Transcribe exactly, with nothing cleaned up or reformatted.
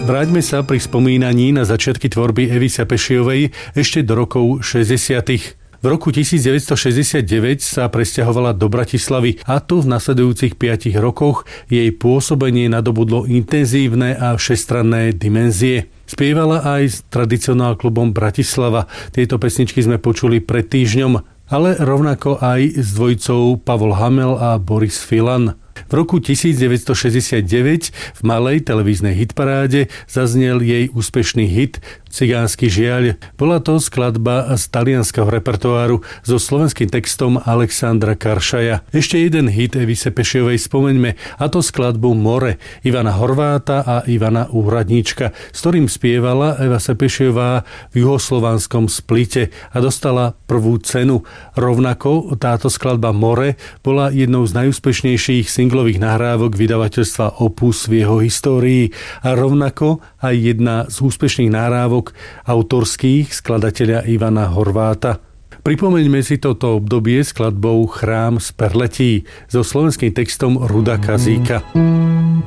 Vráťme sa pri spomínaní na začiatky tvorby Evy Sepešijovej ešte do rokov šesťdesiatych. V roku devätnásťstošesťdesiatdeväť sa presťahovala do Bratislavy a tu v nasledujúcich piatich rokoch jej pôsobenie nadobudlo intenzívne a všestranné dimenzie. Spievala aj s tradicionál klubom Bratislava. Tieto pesničky sme počuli pred týždňom, ale rovnako aj s dvojicou Pavol Hamel a Boris Filan. V roku devätnásťstošesťdesiatdeväť v malej televíznej hitparáde zaznel jej úspešný hit Cigánsky žiaľ. Bola to skladba z talianskeho repertoáru so slovenským textom Alexandra Karšaja. Ešte jeden hit Evy Sepešijovej spomeňme, a to skladbu More Ivana Horváta a Ivana Úhradníčka, s ktorým spievala Eva Sepešijová v juhoslovanskom Splite a dostala prvú cenu. Rovnako táto skladba More bola jednou z najúspešnejších singlových nahrávok vydavateľstva Opus v jeho histórii a rovnako aj jedna z úspešných nahrávok autorských skladateľa Ivana Horváta. Pripomeňme si toto obdobie skladbou Chrám z Perletí so slovenským textom Ruda Kazíka.